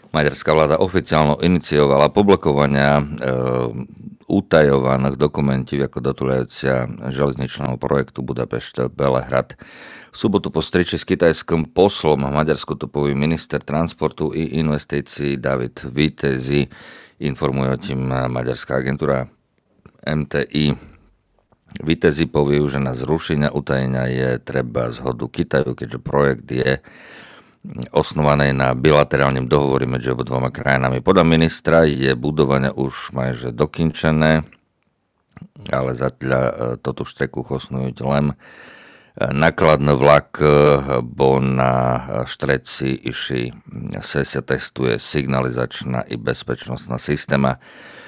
Maďarská vláda oficiálne iniciovala publikovania utajovaných dokumentov ako dotulujúcia železničného projektu Budapešť-Belehrad. V sobotu po stretnutí s kitajským poslom v Maďarsku to povie minister transportu i investícií David Vitezi, informuje o tým maďarská agentúra MTI. Vitezi povie, že na zrušenie utajenia je treba zhodu Kitaju, keďže projekt je osnovaný na bilaterálnym dohovore medzi obidvoma krajinami. Podľa ministra je budovanie už majže dokončené, ale zatiaľ toto štreku osnujú len nakladný vlak, bo na štreci iši sa testuje signalizačná i bezpečnostná systéma.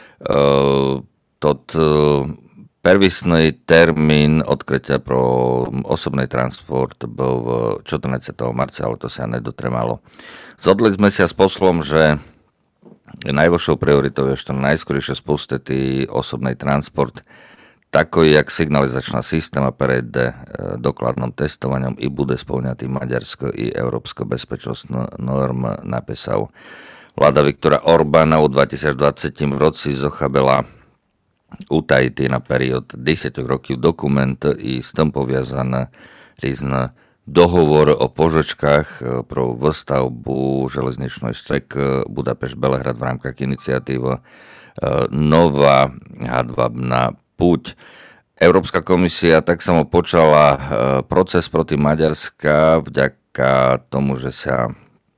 Prvistný termín odkrytia pro osobný transport bol 14. marca, ale to sa nedotremalo. Zhodli sme sa s poslom, že najvyššou prioritou je ešte najskôršie spustiť osobný transport, tako jak signalizačná systéma prejde dokladným testovaním i bude spĺňať maďarsko i európsko bezpečnostnú norm, napísal. Vláda Viktora Orbána v 2020 roci zochabila utajitý na period 10 rokov dokument i s tom poviazané rýzne dohovor o požičkách pro výstavbu železničnej štrek Budapešť-Belehrad v rámkach iniciatívy Nová hadvabná púť. Európska komisia tak samo počala proces proti Maďarska vďaka tomu, že sa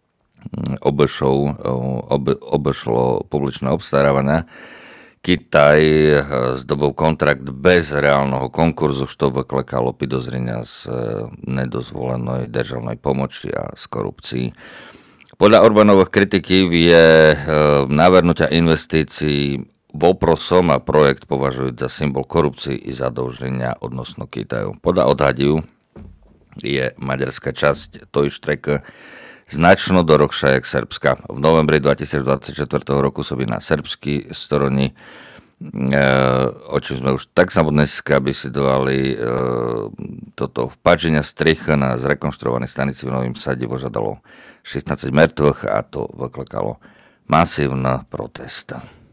obešlo publičné obstarávania. Kitaj zdobil kontrakt bez reálneho konkurzu, što vyklekalo podozrenia z nedozvolenej državnej pomoci a z korupcií. Podľa Orbánových kritikov je navrhnutia investícií voprosom a projekt považujú za symbol korupcie i zadlženia odnosno Kitaju. Podľa odhadiu je maďarská časť toj štrek značno dorohšia jak Srbska. V novembri 2024 roku sa by na srbský stroni, o čím sme už tak samotné skabisidovali, toto vpadženia stricha na zrekonštruovanej stanici v Novým Sade požadalo 16 mŕtvych a to vyklekalo masívny protest.